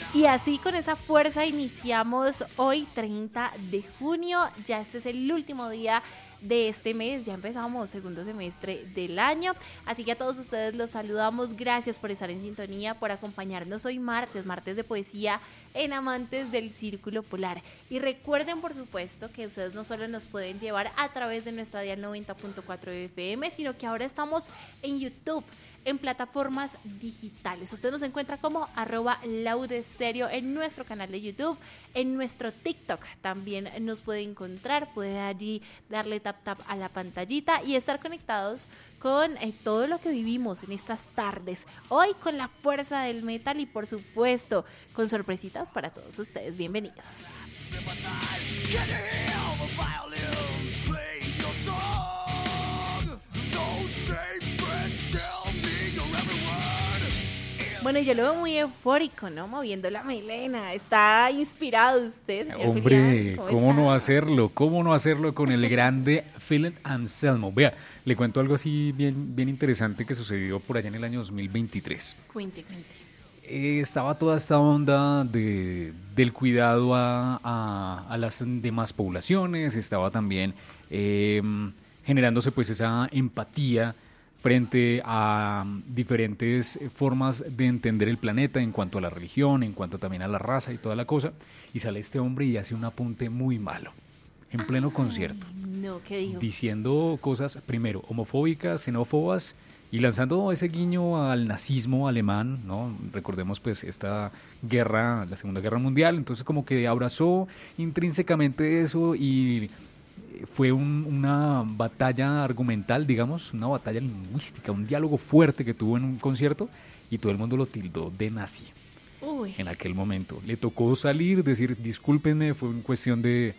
Y así con esa fuerza iniciamos hoy 30 de junio, ya este es el último día de este mes, ya empezamos segundo semestre del año, así que a todos ustedes los saludamos, gracias por estar en sintonía, por acompañarnos hoy martes de poesía en Amantes del Círculo Polar. Y recuerden por supuesto que ustedes no solo nos pueden llevar a través de nuestra dial 90.4 FM, sino que ahora estamos en YouTube, en plataformas digitales. Usted nos encuentra como @laudestereo en nuestro canal de YouTube, en nuestro TikTok también nos puede encontrar, puede allí darle tap a la pantallita y estar conectados con todo lo que vivimos en estas tardes, hoy con la fuerza del metal y por supuesto con sorpresitas para todos ustedes. Bienvenidos. Bueno, yo lo veo muy eufórico, ¿no? Moviendo la melena. ¿Está inspirado usted, señor Hombre, Julián? ¿cómo no hacerlo? ¿Cómo no hacerlo con el grande Phil Anselmo? Vea, le cuento algo así bien interesante que sucedió por allá en el año 2023. Cuente. Estaba toda esta onda del cuidado a las demás poblaciones, estaba también generándose pues esa empatía frente a diferentes formas de entender el planeta en cuanto a la religión, en cuanto también a la raza y toda la cosa, y sale este hombre y hace un apunte muy malo, en pleno concierto. No, ¿qué dijo? Diciendo cosas, primero, homofóbicas, xenófobas, y lanzando ese guiño al nazismo alemán, ¿no? Recordemos pues esta guerra, la Segunda Guerra Mundial, entonces como que abrazó intrínsecamente eso y fue una batalla argumental, digamos, una batalla lingüística, un diálogo fuerte que tuvo en un concierto y todo el mundo lo tildó de nazi. Uy. En aquel momento. Le tocó salir, decir, discúlpenme, fue una cuestión de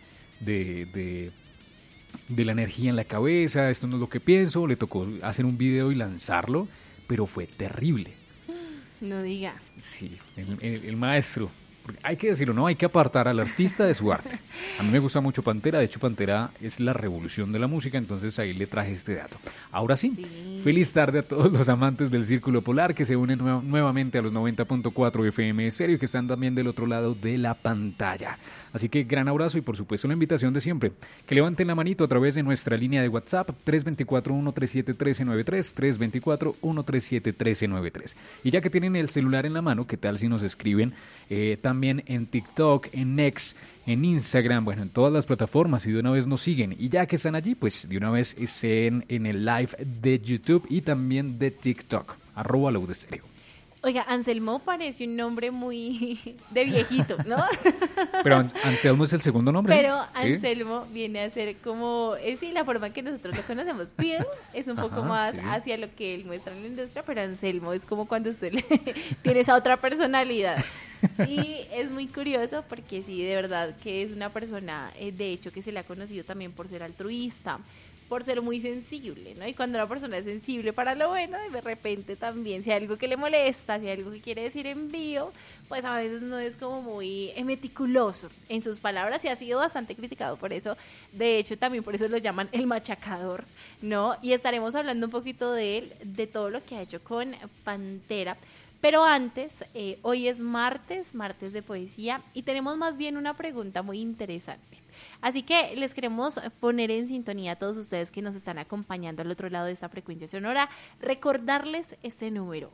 la energía en la cabeza, esto no es lo que pienso, le tocó hacer un video y lanzarlo, pero fue terrible. No diga. Sí, el maestro. Porque hay que decirlo, ¿no? Hay que apartar al artista de su arte. A mí me gusta mucho Pantera, de hecho Pantera es la revolución de la música, entonces ahí le traje este dato. Ahora sí, feliz tarde a todos los amantes del Círculo Polar que se unen nuevamente a los 90.4 FM Estéreo y que están también del otro lado de la pantalla. Así que gran abrazo y por supuesto la invitación de siempre, que levanten la manito a través de nuestra línea de WhatsApp 324-137-1393, 324-137-1393. Y ya que tienen el celular en la mano, ¿qué tal si nos escriben también en TikTok, en X, en Instagram, bueno, en todas las plataformas y de una vez nos siguen? Y ya que están allí, pues de una vez estén en el live de YouTube y también de TikTok, @laudestereo. Oiga, Anselmo parece un nombre muy de viejito, ¿no? Pero Anselmo es el segundo nombre. Pero ¿Sí? Anselmo viene a ser como, sí, la forma en que nosotros lo conocemos. Phil es un poco más hacia lo que él muestra en la industria, pero Anselmo es como cuando usted tiene esa otra personalidad. Y es muy curioso porque sí, de verdad que es una persona, de hecho, que se le ha conocido también por ser altruista, por ser muy sensible, ¿no? Y cuando una persona es sensible para lo bueno, de repente también, si hay algo que le molesta, si hay algo que quiere decir en vivo, pues a veces no es como muy meticuloso en sus palabras y ha sido bastante criticado por eso. De hecho, también por eso lo llaman el machacador, ¿no? Y estaremos hablando un poquito de él, de todo lo que ha hecho con Pantera. Pero antes, hoy es martes de poesía y tenemos más bien una pregunta muy interesante. Así que les queremos poner en sintonía a todos ustedes que nos están acompañando al otro lado de esta frecuencia sonora, recordarles este número,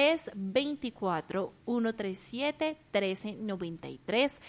324-137-1393,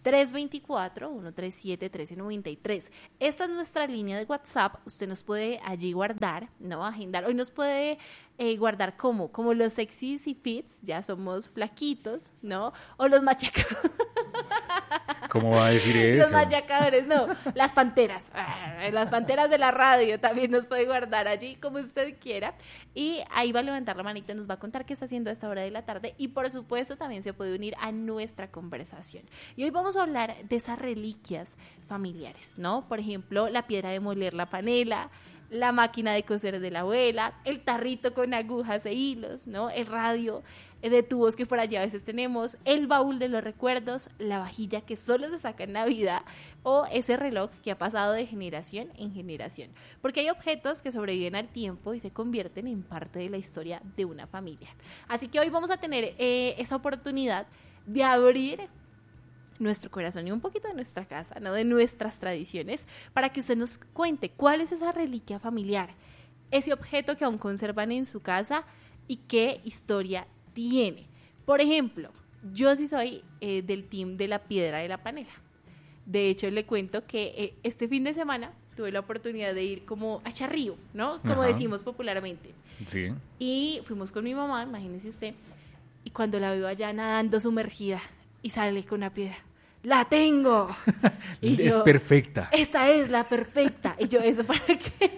324-137-1393. Esta es nuestra línea de WhatsApp. Usted nos puede allí guardar, ¿no? Agendar. Hoy nos puede guardar como los sexys y fits, ya somos flaquitos, ¿no? O los machacados. ¿Cómo va a decir eso? Los machacadores, no. Las panteras. Las panteras de la radio también nos puede guardar allí como usted quiera. Y ahí va a levantar la manito y nos va a contar qué está haciendo a esta hora de la tarde. Y por supuesto también se puede unir a nuestra conversación. Y hoy vamos a hablar de esas reliquias familiares, ¿no? Por ejemplo, la piedra de moler la panela, la máquina de coser de la abuela, el tarrito con agujas e hilos, ¿no? El radio de tubos que por allá a veces tenemos, el baúl de los recuerdos, la vajilla que solo se saca en Navidad o ese reloj que ha pasado de generación en generación. Porque hay objetos que sobreviven al tiempo y se convierten en parte de la historia de una familia. Así que hoy vamos a tener esa oportunidad de abrir nuestro corazón y un poquito de nuestra casa, ¿no? De nuestras tradiciones, para que usted nos cuente cuál es esa reliquia familiar, ese objeto que aún conservan en su casa y qué historia tiene. Por ejemplo, yo sí soy del team de la piedra de la panela. De hecho, le cuento que este fin de semana tuve la oportunidad de ir como a Charrío, ¿no? Como decimos popularmente. Sí. Y fuimos con mi mamá, imagínese usted, y cuando la veo allá nadando sumergida y sale con una piedra, ¡la tengo! Y es yo, perfecta. Esta es la perfecta. Y yo, ¿eso para qué?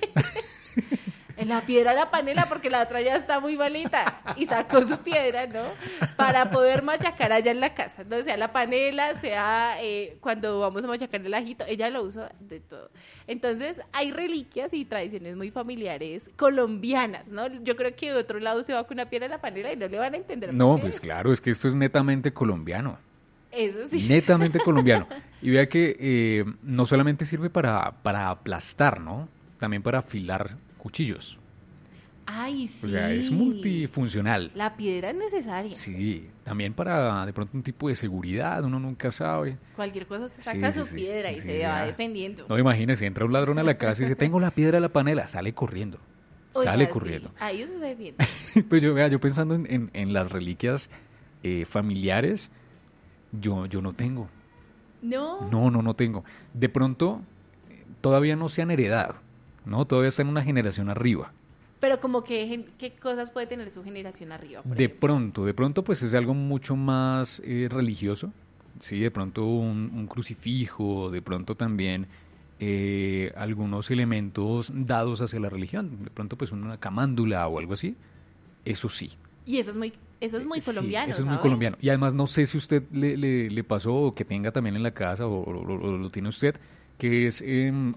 En la piedra de la panela, porque la otra ya está muy malita. Y sacó su piedra, ¿no? Para poder machacar allá en la casa, ¿no? Sea la panela, sea cuando vamos a machacar el ajito, ella lo usa de todo. Entonces, hay reliquias y tradiciones muy familiares colombianas, ¿no? Yo creo que de otro lado se va con una piedra de la panela y no le van a entender. No, pues claro, es que esto es netamente colombiano. Eso sí. Netamente colombiano. Y vea que no solamente sirve para aplastar, ¿no? También para afilar cuchillos. Ay, sí. O sea, es multifuncional. La piedra es necesaria. Sí, también para de pronto un tipo de seguridad, uno nunca sabe. Cualquier cosa se saca su piedra y se va defendiendo. No, imagínese, entra un ladrón a la casa y dice, tengo la piedra de la panela, sale corriendo. Oiga, sale corriendo. Ahí se defiende. Pues yo pensando en las reliquias familiares, yo no tengo. No. No tengo. De pronto, todavía no se han heredado, ¿no? Todavía están una generación arriba. Pero como que, ¿qué cosas puede tener su generación arriba? De pronto, pues es algo mucho más religioso, ¿sí? De pronto un crucifijo, de pronto también algunos elementos dados hacia la religión, de pronto pues una camándula o algo así, eso sí. Y eso es muy colombiano. Sí, eso es ¿sabe? muy colombiano. Y además no sé si usted le pasó o que tenga también en la casa o lo tiene usted, que es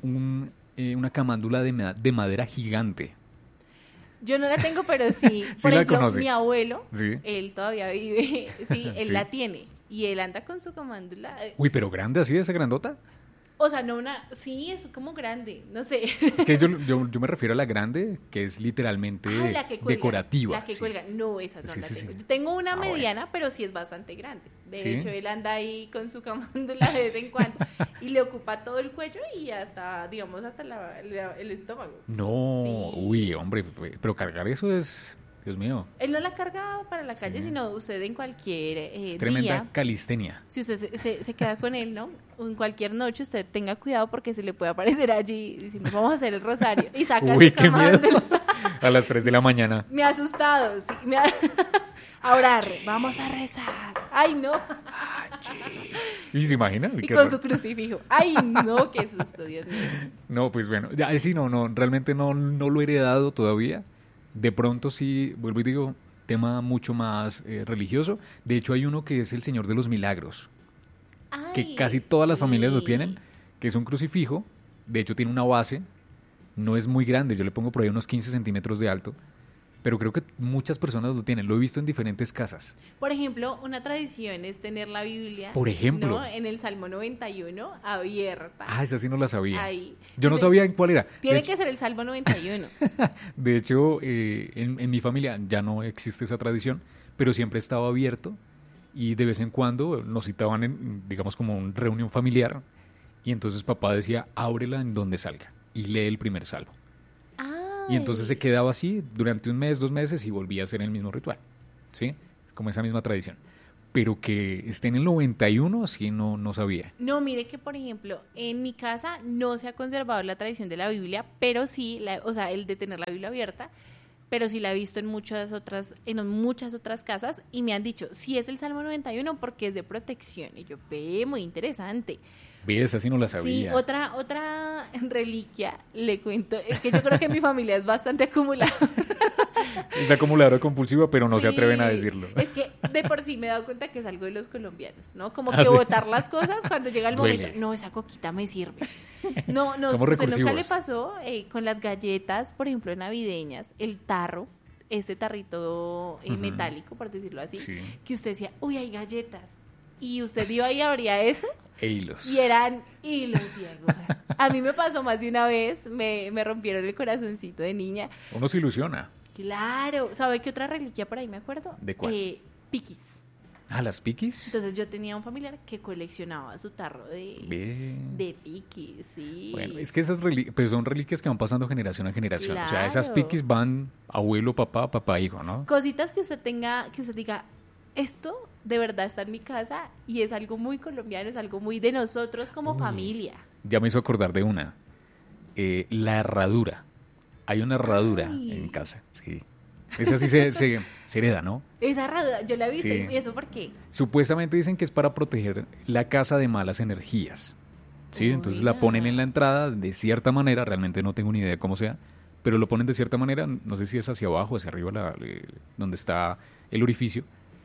una camándula de madera gigante. Yo no la tengo, pero sí. Por ejemplo, mi abuelo, él todavía vive, él la tiene. Y él anda con su camándula. Uy, pero grande así, esa grandota. O sea, no sí, es como grande, no sé. Es que yo me refiero a la grande, que es literalmente la que cuelga, decorativa. La que cuelga, no, esa no la tengo. Yo tengo una mediana, pero sí es bastante grande. De hecho, él anda ahí con su camándula de vez en cuando y le ocupa todo el cuello y hasta, digamos, hasta el estómago. No, uy, hombre, pero cargar eso es... Dios mío. Él no la carga para la calle, sino usted en cualquier es tremenda calistenia. Si usted se queda con él, ¿no? En cualquier noche usted tenga cuidado porque se le puede aparecer allí diciendo, vamos a hacer el rosario. Y saca uy, su qué miedo. A las 3 de la mañana. Me ha asustado, sí. A orar, vamos a rezar. Ay, no. ¿Y se imagina? Y con su crucifijo. Ay, no, qué susto, Dios mío. No, pues bueno, ya sí, no, realmente no lo he heredado todavía. De pronto sí, vuelvo y digo, tema mucho más religioso. De hecho hay uno que es el Señor de los Milagros, que casi todas las familias lo tienen, que es un crucifijo. De hecho tiene una base, no es muy grande, yo le pongo por ahí unos 15 centímetros de alto, pero creo que muchas personas lo tienen, lo he visto en diferentes casas. Por ejemplo, una tradición es tener la Biblia, por ejemplo, ¿no? En el Salmo 91 abierta. Ah, esa sí no la sabía. Ahí. Yo no sabía en cuál era. Tiene que ser el Salmo 91. De hecho, en mi familia ya no existe esa tradición, pero siempre estaba abierto y de vez en cuando nos citaban en, digamos, como una reunión familiar y entonces papá decía, ábrela en donde salga y lee el primer salmo. Y entonces se quedaba así durante un mes, 2 meses y volvía a hacer el mismo ritual, ¿sí? Es como esa misma tradición. Pero que esté en el 91, sí, no sabía. No, mire que, por ejemplo, en mi casa no se ha conservado la tradición de la Biblia, pero sí, o sea, el de tener la Biblia abierta, pero sí la he visto en muchas otras casas y me han dicho, sí es el Salmo 91 porque es de protección. Y yo, muy interesante. ¿Ves? Así no la sabía. Sí, otra reliquia, le cuento, es que yo creo que mi familia es bastante acumuladora. Es acumuladora compulsiva, pero no se atreven a decirlo. Es que de por sí me he dado cuenta que es algo de los colombianos, ¿no? Como que botar las cosas cuando llega el momento. No, esa coquita me sirve. No, somos recursivos. ¿Nunca le pasó con las galletas, por ejemplo, navideñas, el tarro, ese tarrito metálico, por decirlo así, que usted decía, uy, hay galletas, y usted iba y abría eso? Hilos. Y eran hilos y agujas. A mí me pasó más de una vez, me rompieron el corazoncito de niña. Uno se ilusiona. Claro. ¿Sabe qué otra reliquia por ahí me acuerdo? ¿De cuál? Piquis. Ah, ¿las piquis? Entonces yo tenía un familiar que coleccionaba su tarro de piquis, sí. Bueno, es que esas pues son reliquias que van pasando generación a generación. Claro. O sea, esas piquis van abuelo, papá, papá, hijo, ¿no? Cositas que usted tenga, que usted diga, esto de verdad está en mi casa y es algo muy colombiano, es algo muy de nosotros como familia. Ya me hizo acordar de una. La herradura. Hay una herradura en casa, sí. Esa sí se hereda, ¿no? Esa herradura, yo la he visto. Sí. ¿Y eso por qué? Supuestamente dicen que es para proteger la casa de malas energías. Sí, entonces la ponen en la entrada de cierta manera, realmente no tengo ni idea de cómo sea, pero lo ponen de cierta manera, no sé si es hacia abajo, hacia arriba, donde está el orificio,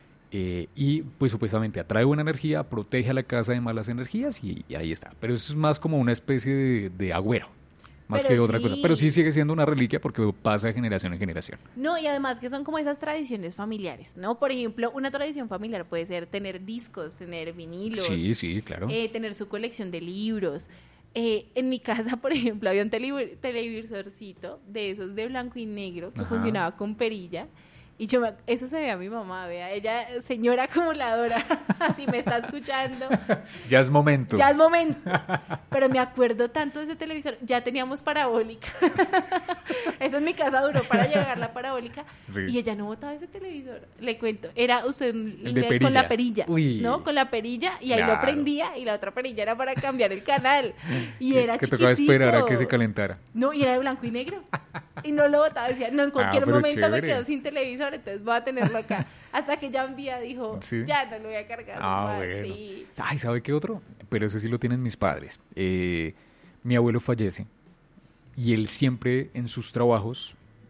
y pues supuestamente atrae buena energía, protege a la casa de malas energías y ahí está. Pero eso es más como una especie de agüero. Más pero que otra sí. cosa. Pero sí sigue siendo una reliquia porque pasa de generación en generación. No, y además que son como esas tradiciones familiares, ¿no? Por ejemplo, una tradición familiar puede ser tener discos, tener vinilos. Sí, sí, claro. Tener su colección de libros. En mi casa, por ejemplo, había un televisorcito de esos de blanco y negro que funcionaba con perilla. Y eso se ve a mi mamá, vea, ella, señora acumuladora, si me está escuchando. Ya es momento. Ya es momento. Pero me acuerdo tanto de ese televisor, ya teníamos parabólica. Eso en mi casa duró para llegar la parabólica. Sí. Y ella no botaba ese televisor. Le cuento, era usted el de perilla. Con la perilla, uy, ¿no? Con la perilla y ahí claro. lo prendía y la otra perilla era para cambiar el canal. Y era que chiquitito. tocaba esperar a que se calentara. No, y era de blanco y negro. Y no lo botaba, decía, no, en cualquier momento chévere. me quedo sin televisor, entonces voy a tenerlo acá. Hasta que ya un día dijo, sí. ya no lo voy a cargar. Bueno. Sí. Ay, ¿sabe qué otro? Pero ese sí lo tienen mis padres. Mi abuelo fallece y él siempre en sus trabajos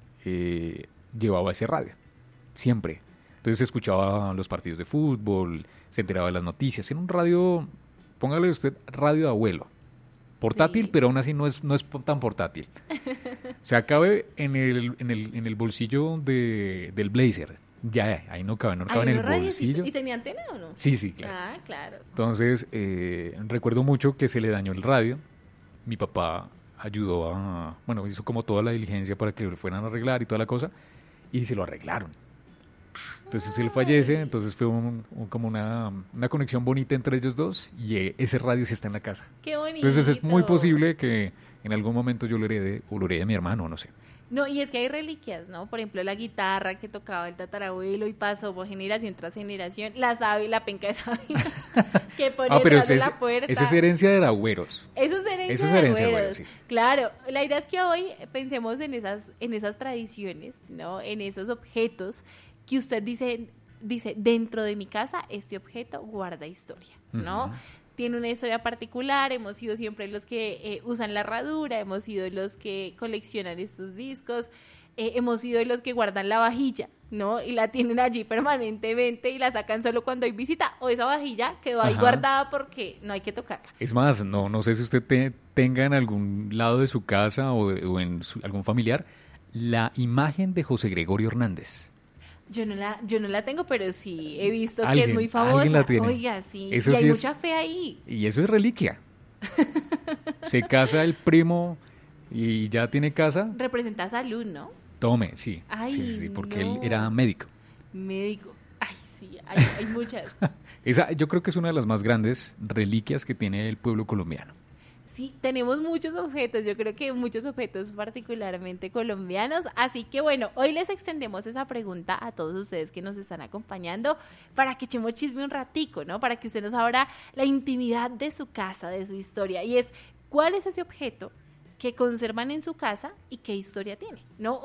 llevaba ese radio. Siempre. Entonces escuchaba los partidos de fútbol, se enteraba de las noticias. Era un radio, póngale usted, radio de abuelo. Portátil, sí. Pero aún así no es tan portátil. O sea, cabe en el bolsillo del blazer. Ya, ahí no cabe en el bolsillo. ¿Y tenía antena o no? Sí, sí, claro. Ah, claro. Entonces, recuerdo mucho que se le dañó el radio. Mi papá ayudó hizo como toda la diligencia para que lo fueran a arreglar y toda la cosa. Y se lo arreglaron. Entonces él fallece, entonces fue como una conexión bonita entre ellos dos y ese radio sí está en la casa. ¡Qué bonito! Entonces es muy posible que en algún momento yo lo herede o lo herede a mi hermano, no sé. No, y es que hay reliquias, ¿no? Por ejemplo, la guitarra que tocaba el tatarabuelo y pasó por generación tras generación, la penca de sábila que ponía detrás de la puerta. Eso es herencia de agüeros. Eso es herencia de agüeros, sí. Claro, la idea es que hoy pensemos en esas tradiciones, ¿no? En esos objetos que usted dice, dentro de mi casa, este objeto guarda historia, ¿no? Tiene una historia particular, hemos sido siempre los que usan la herradura, hemos sido los que coleccionan estos discos, hemos sido los que guardan la vajilla, ¿no? Y la tienen allí permanentemente y la sacan solo cuando hay visita, o esa vajilla quedó ahí guardada porque no hay que tocarla. Es más, no sé si usted tenga en algún lado de su casa o en algún familiar la imagen de José Gregorio Hernández. Yo no la tengo, pero sí he visto que es muy famosa. Alguien la tiene. Oiga, sí. Eso y hay sí mucha fe ahí. Y eso es reliquia. Se casa el primo y ya tiene casa. Representa salud, ¿no? Tome, sí. Ay, sí, porque él era médico. Médico. Ay, sí, hay muchas. Esa yo creo que es una de las más grandes reliquias que tiene el pueblo colombiano. Sí, tenemos muchos objetos, yo creo que muchos objetos particularmente colombianos, así que bueno, hoy les extendemos esa pregunta a todos ustedes que nos están acompañando para que echemos chisme un ratico, ¿no? Para que usted nos abra la intimidad de su casa, de su historia, y es, ¿cuál es ese objeto que conservan en su casa y qué historia tiene, ¿no?